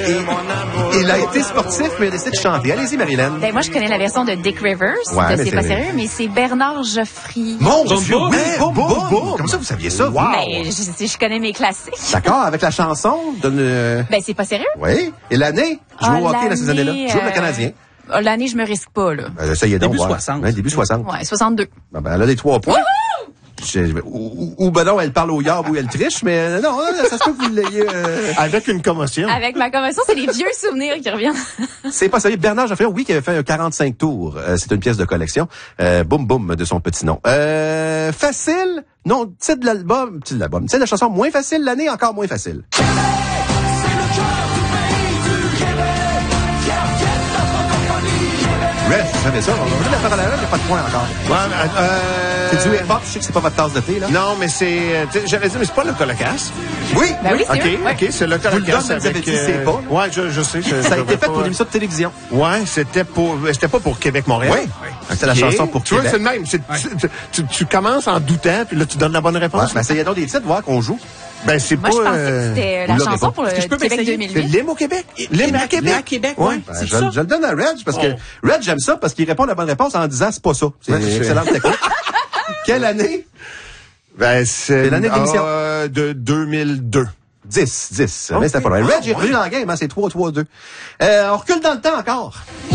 Il a été sportif, mais il a décidé de chanter. Allez-y, Marilyn. Ben, moi, je connais la version de Dick Rivers. Ouais, C'est pas sérieux, mais c'est Bernard Geoffriy. Mon Boum, Dieu, boum, oui, boum, boum, boum, boum. Comme ça, vous saviez ça? Wow. Ben, je connais mes classiques. D'accord, avec la chanson de... Ben, c'est pas sérieux. Oui. Et l'année? Je joue au hockey dans ces années-là. Je joue le Canadien. L'année, je me risque pas, là. Essayez donc. Début voir. 60. Ouais, début 60. Ouais, 62. Ben, elle a des 3 points. Ou ben non, elle parle au yard ou elle triche, mais non, ça se peut que vous l'ayez... Avec une commotion. Avec ma commotion, c'est les vieux souvenirs qui reviennent. C'est pas sérieux. Bernard Geoffriy, oui, qui avait fait un 45 tours. C'est une pièce de collection. Boum Boum de son petit nom. Facile. Non, titre de l'album. Titre de la chanson moins facile, l'année encore moins facile. Red, vous savez ça. On va la faire à la Red, il n'y a pas de point encore. Ouais, C'est du hip-hop, je sais que c'est pas votre tasse de thé, là. non, mais c'est... j'allais dire, mais c'est pas le Colocasse. Oui. Ben oui, c'est OK, eux. Ouais. OK, c'est le Vous le Colocasse donne, vous avez avec... dit, c'est pas. Ouais, je sais. Ça a été fait pour une émission de télévision. Ouais, c'était pas pour Québec-Montréal. Oui. C'était la chanson pour tu vois, Québec. c'est le même. Tu commences en doutant, puis là, tu donnes la bonne Ouais, réponse. ben, essayez donc des titres, voir qu'on joue. Ben, c'est Moi, pas... je pensais que c'était la vous l'aurez chanson pas. pour le Est-ce que je peux Québec m'essayer? C'est 2008. l'hymne au Québec. L'hymne à Québec. À Québec, Ouais. ouais. Ben, C'est je le donne à Reg, parce que Reg, j'aime ça, parce qu'il répond la bonne réponse en disant c'est pas ça. C'est Ouais, une c'est- excellente technique. Quelle année? Ben, c'est l'année de l'émission. de 2002. 10. Mais c'était pas loin. Reg est revenu dans le game, hein, c'est 3-3-2. On recule dans le temps encore.